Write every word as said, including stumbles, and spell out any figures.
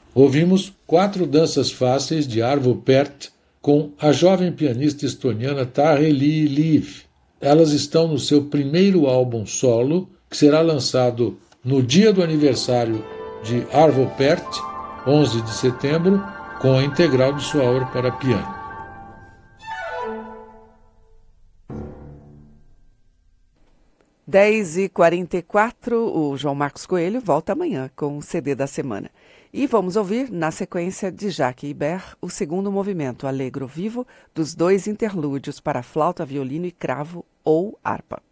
Ouvimos quatro danças fáceis de Arvo Pärt com a jovem pianista estoniana Tarheli Liiv. Elas estão no seu primeiro álbum solo, que será lançado no dia do aniversário de Arvo Pärt, onze de setembro, com a integral de sua obra para piano. dez e quarenta e quatro, o João Marcos Coelho volta amanhã com o C D da semana. E vamos ouvir, na sequência de Jacques Ibert, o segundo movimento Allegro Vivo dos dois interlúdios para flauta, violino e cravo ou harpa.